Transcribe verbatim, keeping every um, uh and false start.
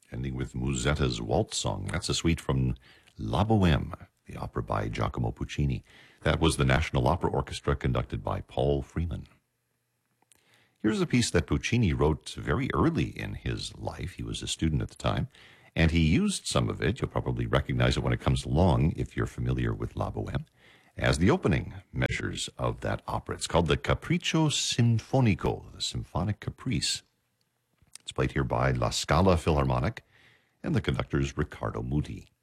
ending with Musetta's Waltz Song. That's a suite from La Boheme, the opera by Giacomo Puccini. That was the National Opera Orchestra conducted by Paul Freeman. Here's a piece that Puccini wrote very early in his life. He was a student at the time, and he used some of it. You'll probably recognize it when it comes along if you're familiar with La Boheme, as the opening measures of that opera. It's called the Capriccio Sinfonico, the Symphonic Caprice. It's played here by La Scala Philharmonic, and the conductor is Riccardo Muti.